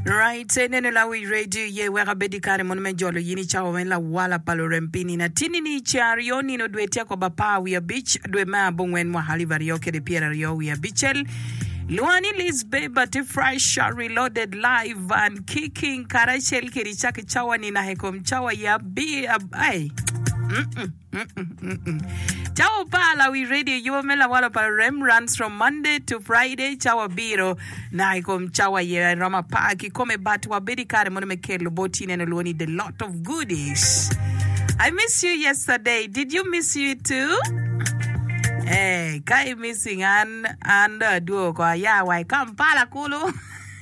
Right, nene la we radio ye wera bedi kare mon me jolo yini chawo wen la wala palo rempini na tini ni chario ni no dwetia kwa bapa wia beach dwe ma bongwen mwa halivari yoke de piera rio wia beachel Luani Lisbe but fresh reloaded live and kicking karachel kirichaki chawa ni na hekom chawa ya bi ay Ciao pala we radio you mela wala para rem runs from Monday to Friday ciao biro na ikom ciao ye rama paki come bat wa bedi kare mo mekelo botine no luoni the lot of goodies. I miss you yesterday. Did you miss you too? Hey, kai missing and duo kwa ya wai Kampala kulo.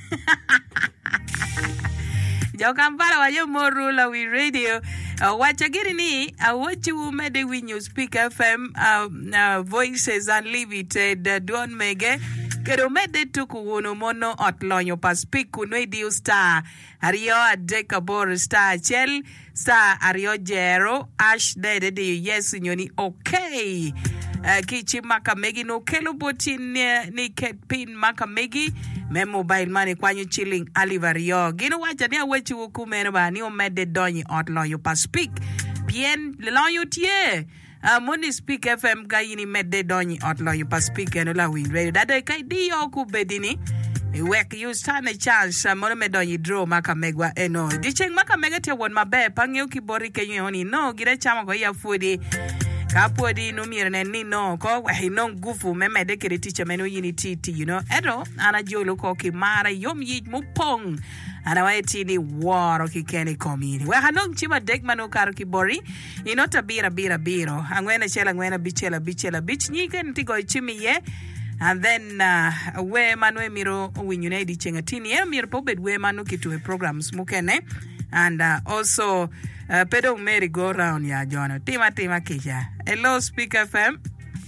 Jo Kampala wa yo morula we radio Wachagiri what you made with you Speak FM Voices Unlimited Don Mege Kero mede tuku wono mono otlonyo paspik kunwedio star Ario Adekabor star Chel star Ario Jero Ash de yes nyoni okay Kichi Makamegi no kelo botin ni ketpin Makamegi me mobile money kwanyu chilling alivario gino wacha ni awechi wukumene ba ni omede donyi otlo yo pa speak bien le lo yo tie moni Speak FM ga yini mede donyi otlo yo pa speak eno la win radio dada kai di oku bedini e wek you stand a chance mono me donyi draw Makamegwa eno dicheng Makamega te won mabe pangyo kibori kenyo honi no gire chama go ya fudi Kapodi no mirne ni no ko wahi no gufu meme de kere teacher meno yini titi you know edo ana jolo ko ki mara yom yi mupong ana waiti ni waro ki kene komini we hanong chima dek mano karo ki bori inota bira biro angwena chela ngwena bichela bich nyike ntigo chimi ye and then we manwe miro winyune di chenga tini ye miro pobed we manu kitu programs mukene and also pedo Mary go round ya John tima kisha. Hello Speak FM.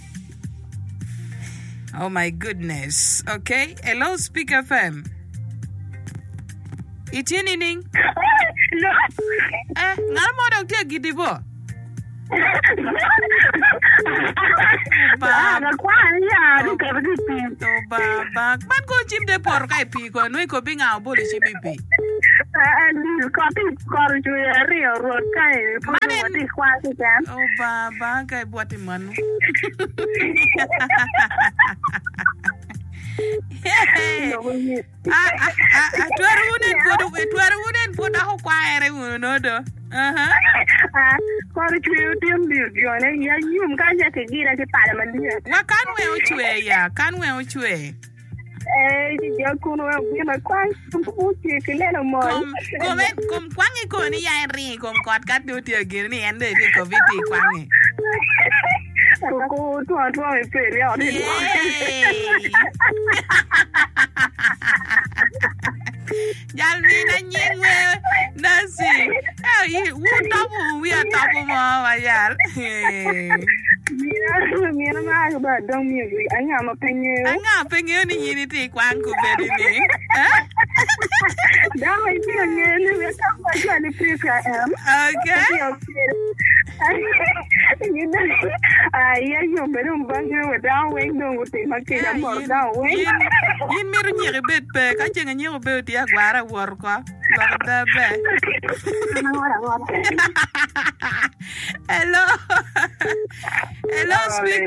Oh my goodness. Okay. Hello Speak FM. Itini ning. Ngara mo dog tia gidibo. Baba, man go chim de por kai pi ko no ko binga boli chibibi. Oh baba kai buati manu. Tuarunen poda ho kwaere uno do. Kanwe uchwe. Kom kwangi ko ni ya ri kom kot kat do ti agir ni ende ti ko viti kwangi. Ko tu me pere ya ni. Jalmina nyingwe nasi. We are top mo wayal. Mira ma ba dong mi anga ma penyo ni yini ti kwangu bedi ni. Da mai ti ni we ka ba jani prika okay. Yo pero un banjo we down wing no te makira por down wing. Yin miru nyere bet pe ka jenga nyero bet ya gwara wor ko. Lorda be. Hello. Hello Speak.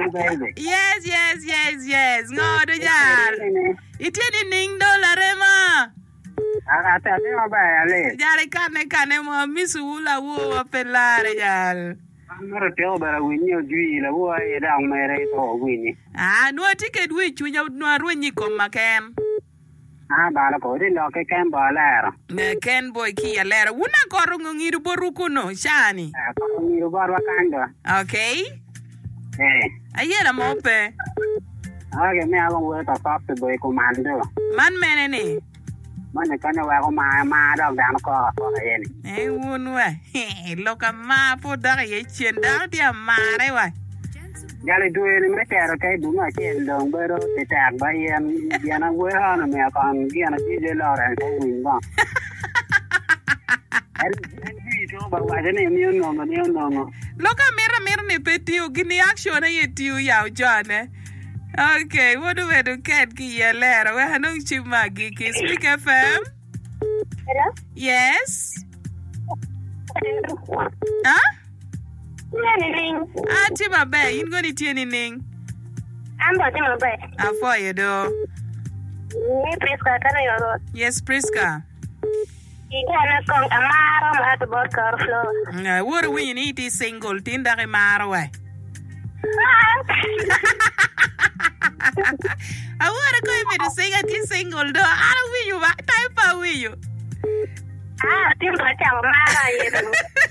Yes. No do jal. Itini ning do la rema. Ata te ma ba ale. Jale kane mo misula wo pelare jal. Mara teo bara winyo jui la wo e dang mere to wini. No ticket we chunya no arwenyi ko maken. Bala ko de no ke kan bala. Ne ken boy ki alera. Una koro ngiru boruko no shani. Ngiru barwa kando. Okay. Ayera mope. Age me ago we ta pap boy ko mando. Man menene. Man kana wa ko ma dog dan ko yeni. Wunwe. Loka ma po da ye chenda dia mare wa. Jale duwe me tero kai dunga chen dong bero te tag ba yen yana we hana me kan yana ji de la ran ko win ba. Ari to ba wa ne mi no. Loka mera ne petio gini action ye tiu ya jone. Okay, what do we do cat ki yelera we hanung chimagi ki Speak FM. Hello? Yes. Huh? Tima Bay, you going to tell anything? I'm about Tima Bay. For you, though. Priska, can you? Yes, Priska. You can't come a mile at the vodka floor. What do we need is single Tinder Marway? I want to go to sing at this single door. I don't will you. What type of will you? Timber tell Mara.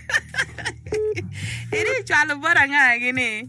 It is Chalabaranga again.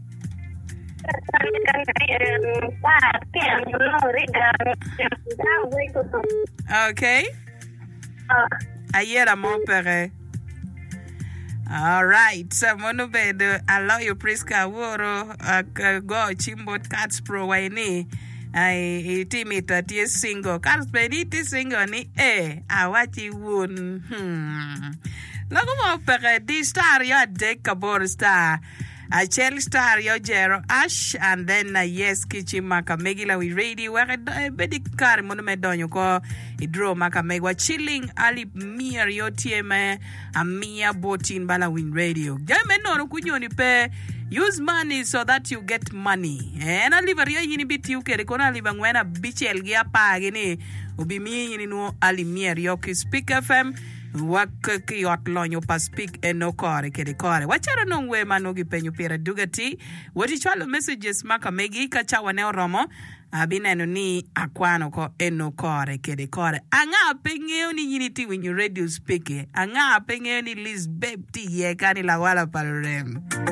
Okay. I hear a mopere. All right. So, Monobedo, allow you Priska Woro, go Chimbot Cats Pro Wayne. I timid that is single. Cats Beniti single ni I watch you wound. Look over this star, your deck a board star. A Chell Star, your Jero Ash, and then yes, Kitchen Maka Megila we ready. Where a bedi car monomedon ko a draw Maka Megwa chilling Ali Mia your TMA a Mia boating Balawin radio. Jamen no could you pay use money so that you get money. And I live a real bit you can live when a bitch gia pagini ubi me in Ali Mia Yoki Speak FM. Wak yot lonyo pa speak no kore kede kore wachara no we manogi penyo pera dugati woti chwalo messages maka megi ka chawa ne oromo abineno ni akwano ko eno kore kede kore anga pengeo ni yiniti when you radio speak anga pengeo ni Liz Babe ti ye kani la wala palrem